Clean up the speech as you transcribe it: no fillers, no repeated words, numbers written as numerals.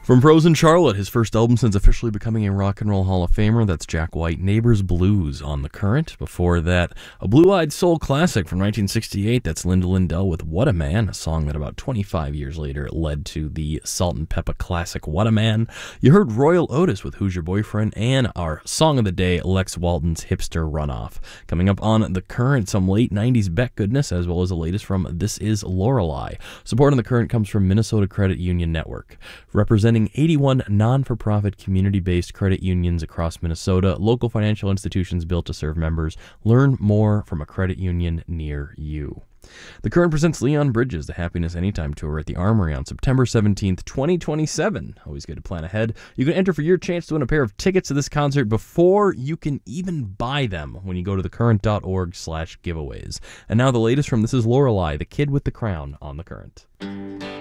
From Frozen Charlotte, his first album since officially becoming a Rock and Roll Hall of Famer, that's Jack White, Neighbors Blues on The Current. Before that, a blue-eyed soul classic from 1968, that's Linda Lindell with What a Man, a song that about 25 years later led to the Salt and Pepper classic What a Man. You heard Royal Otis with Who's Your Boyfriend, and our song of the day, Lex Walton's Hipster Runoff. Coming up on The Current, some late 90s Beck goodness, as well as the latest from This Is Lorelei. Support on The Current comes from Minnesota Credit Union Network, representing 81 non-for-profit community-based credit unions across Minnesota, local financial institutions built to serve members. Learn more from a credit union near you. The Current presents Leon Bridges, the Happiness Anytime Tour at the Armory on September 17th, 2027. Always good to plan ahead. You can enter for your chance to win a pair of tickets to this concert before you can even buy them when you go to thecurrent.org/giveaways. And now the latest from This Is Lorelei, the kid with the crown on The Current.